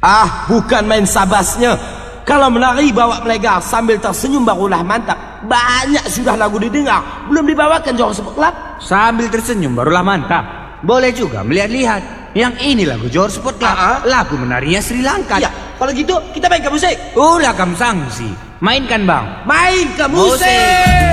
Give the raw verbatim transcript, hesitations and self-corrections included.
Ah, bukan main sabasnya. Kalau menari bawa melegar sambil tersenyum barulah mantap. Banyak sudah lagu didengar, belum dibawakan Johor Sport Club. Sambil tersenyum barulah mantap. Boleh juga melihat-lihat. Yang ini lagu Johor Sport Club. Uh-huh. Lagu menarinya Sri Lanka. Ya, kalau gitu kita main ke musik. Ulah kam sangsi. Mainkan bang. Main ke musik. Musik.